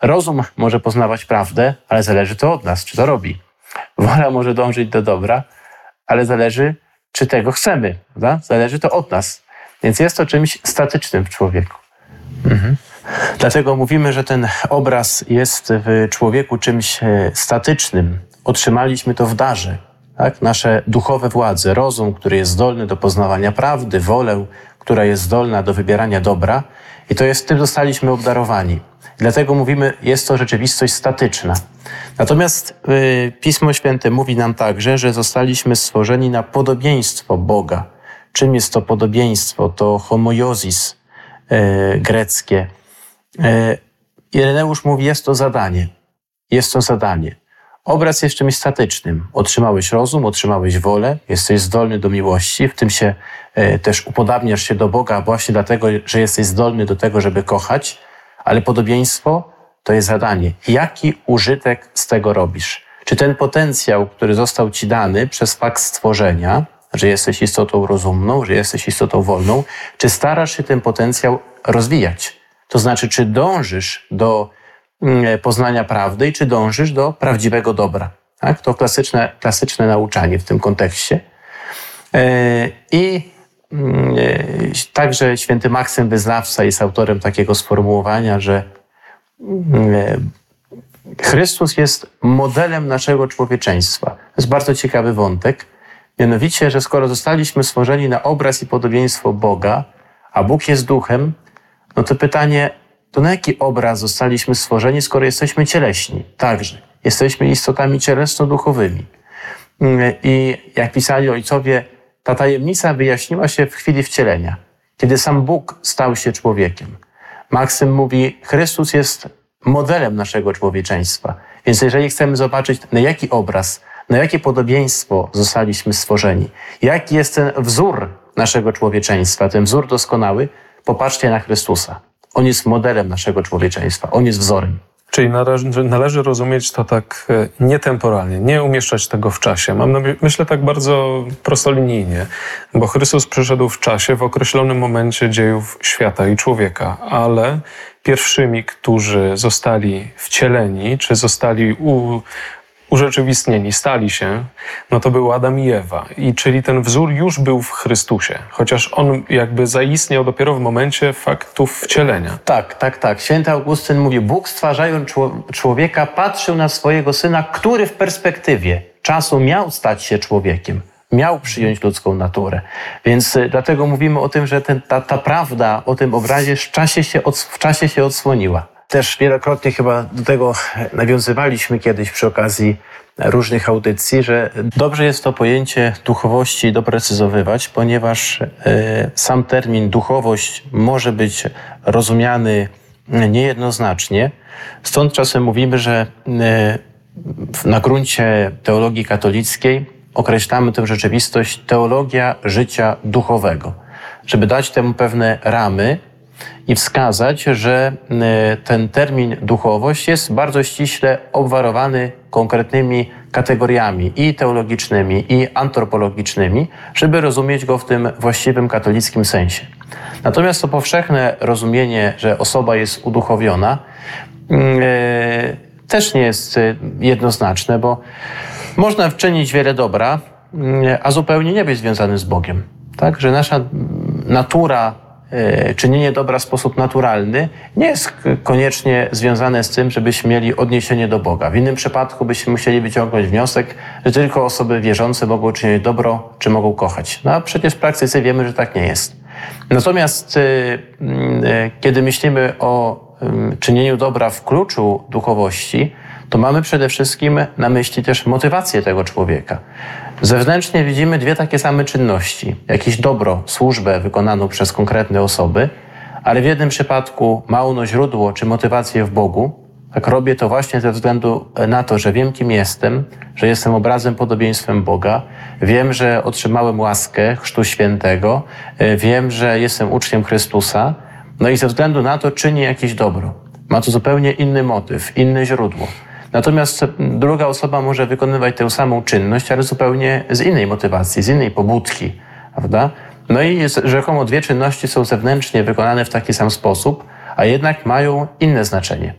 Rozum może poznawać prawdę, ale zależy to od nas, czy to robi. Wola może dążyć do dobra, ale zależy, czy tego chcemy. Prawda? Zależy to od nas. Więc jest to czymś statycznym w człowieku. Dlatego mówimy, że ten obraz jest w człowieku czymś statycznym. Otrzymaliśmy to w darze. Tak? Nasze duchowe władze, rozum, który jest zdolny do poznawania prawdy, wolę, która jest zdolna do wybierania dobra. I to jest, tym zostaliśmy obdarowani. Dlatego mówimy, jest to rzeczywistość statyczna. Natomiast Pismo Święte mówi nam także, że zostaliśmy stworzeni na podobieństwo Boga. Czym jest to podobieństwo? To homoiozis greckie. Ireneusz mówi, jest to zadanie. Jest to zadanie. Obraz jest czymś statycznym. Otrzymałeś rozum, otrzymałeś wolę, jesteś zdolny do miłości, w tym się też upodabniasz się do Boga właśnie dlatego, że jesteś zdolny do tego, żeby kochać, ale podobieństwo to jest zadanie. Jaki użytek z tego robisz? Czy ten potencjał, który został ci dany przez fakt stworzenia, że jesteś istotą rozumną, że jesteś istotą wolną, czy starasz się ten potencjał rozwijać? To znaczy, czy dążysz do poznania prawdy i czy dążysz do prawdziwego dobra? Tak? To klasyczne nauczanie w tym kontekście. I także święty Maksym Wyznawca jest autorem takiego sformułowania, że Chrystus jest modelem naszego człowieczeństwa. To jest bardzo ciekawy wątek. Mianowicie, że skoro zostaliśmy stworzeni na obraz i podobieństwo Boga, a Bóg jest duchem, no to pytanie, to na jaki obraz zostaliśmy stworzeni, skoro jesteśmy cieleśni? Także. Jesteśmy istotami cielesno-duchowymi. I jak pisali ojcowie, ta tajemnica wyjaśniła się w chwili wcielenia, kiedy sam Bóg stał się człowiekiem. Maksym mówi, Chrystus jest modelem naszego człowieczeństwa. Więc jeżeli chcemy zobaczyć, na jaki obraz, na jakie podobieństwo zostaliśmy stworzeni, jaki jest ten wzór naszego człowieczeństwa, ten wzór doskonały, popatrzcie na Chrystusa. On jest modelem naszego człowieczeństwa, on jest wzorem. Czyli należy rozumieć to tak nietemporalnie, nie umieszczać tego w czasie. Myślę tak bardzo prostolinijnie, bo Chrystus przyszedł w czasie, w określonym momencie dziejów świata i człowieka, ale pierwszymi, którzy zostali wcieleni, czy zostali urzeczywistnieni, stali się, no to był Adam i Ewa. Czyli ten wzór już był w Chrystusie, chociaż on jakby zaistniał dopiero w momencie faktów wcielenia. Tak. Święty Augustyn mówi, Bóg stwarzając człowieka patrzył na swojego Syna, który w perspektywie czasu miał stać się człowiekiem, miał przyjąć ludzką naturę. Więc dlatego mówimy o tym, że ta prawda o tym obrazie w czasie się odsłoniła. Też wielokrotnie chyba do tego nawiązywaliśmy kiedyś przy okazji różnych audycji, że dobrze jest to pojęcie duchowości doprecyzowywać, ponieważ sam termin duchowość może być rozumiany niejednoznacznie. Stąd czasem mówimy, że na gruncie teologii katolickiej określamy tę rzeczywistość teologia życia duchowego, żeby dać temu pewne ramy i wskazać, że ten termin duchowość jest bardzo ściśle obwarowany konkretnymi kategoriami i teologicznymi, i antropologicznymi, żeby rozumieć go w tym właściwym katolickim sensie. Natomiast to powszechne rozumienie, że osoba jest uduchowiona, też nie jest jednoznaczne, bo można wczynić wiele dobra, a zupełnie nie być związanym z Bogiem. Tak? Że nasza natura, czynienie dobra w sposób naturalny nie jest koniecznie związane z tym, żebyśmy mieli odniesienie do Boga. W innym przypadku byśmy musieli wyciągnąć wniosek, że tylko osoby wierzące mogą czynić dobro, czy mogą kochać. No a przecież w praktyce wiemy, że tak nie jest. Natomiast kiedy myślimy o czynieniu dobra w kluczu duchowości, to mamy przede wszystkim na myśli też motywację tego człowieka. Zewnętrznie widzimy dwie takie same czynności. Jakieś dobro, służbę wykonaną przez konkretne osoby, ale w jednym przypadku ma ono źródło czy motywację w Bogu. Tak robię to właśnie ze względu na to, że wiem, kim jestem, że jestem obrazem, podobieństwem Boga. Wiem, że otrzymałem łaskę Chrztu Świętego. Wiem, że jestem uczniem Chrystusa. No i ze względu na to czynię jakieś dobro. Ma to zupełnie inny motyw, inne źródło. Natomiast druga osoba może wykonywać tę samą czynność, ale zupełnie z innej motywacji, z innej pobudki, prawda? No i rzekomo dwie czynności są zewnętrznie wykonane w taki sam sposób, a jednak mają inne znaczenie.